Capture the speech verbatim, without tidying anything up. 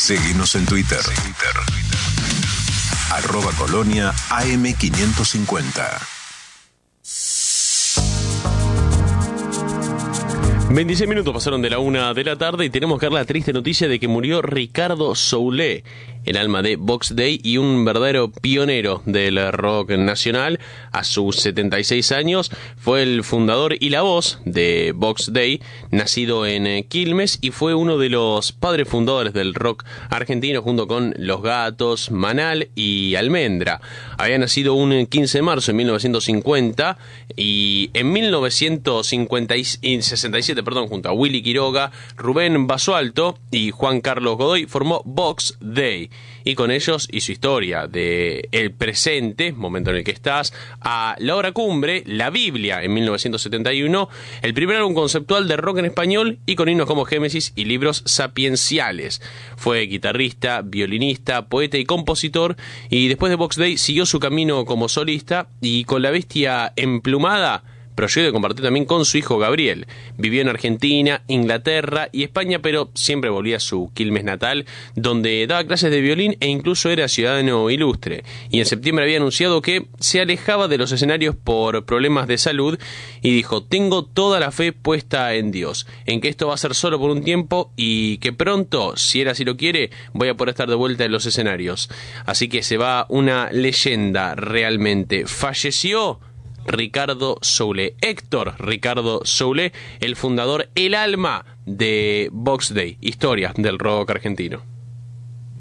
Seguinos en Twitter. Arroba Colonia A M quinientos cincuenta. veintiséis minutos pasaron de la una de la tarde y tenemos que dar la triste noticia de que murió Ricardo Soule, el alma de Box Day y un verdadero pionero del rock nacional. A sus setenta y seis años fue el fundador y la voz de Box Day, nacido en Quilmes, y fue uno de los padres fundadores del rock argentino junto con Los Gatos, Manal y Almendra. Había nacido un quince de marzo de mil novecientos cincuenta y en mil novecientos sesenta y siete, perdón, junto a Willy Quiroga, Rubén Basualto y Juan Carlos Godoy formó Box Day. Y con ellos y su historia de el presente, momento en el que estás, a la obra cumbre, La Biblia, en mil novecientos setenta y uno, el primer álbum conceptual de rock en español y con himnos como Génesis y libros sapienciales. Fue guitarrista, violinista, poeta y compositor, y después de Box Day siguió su camino como solista y con La Bestia Emplumada, proyecto que compartió también con su hijo Gabriel. Vivió en Argentina, Inglaterra y España, pero siempre volvía a su Quilmes natal, donde daba clases de violín e incluso era ciudadano ilustre. Y en septiembre había anunciado que se alejaba de los escenarios por problemas de salud y dijo: tengo toda la fe puesta en Dios, en que esto va a ser solo por un tiempo y que pronto, si él así lo quiere, voy a poder estar de vuelta en los escenarios. Así que se va una leyenda realmente. Falleció Ricardo Soule, Héctor Ricardo Soule, el fundador, el alma de Box Day, historia del rock argentino.